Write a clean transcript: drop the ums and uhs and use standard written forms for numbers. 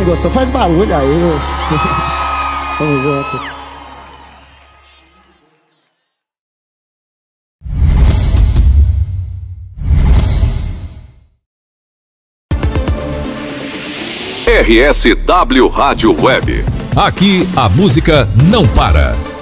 gostou, faz barulho aí, viu? Tamo junto. RSW Rádio Web. Aqui a música não para.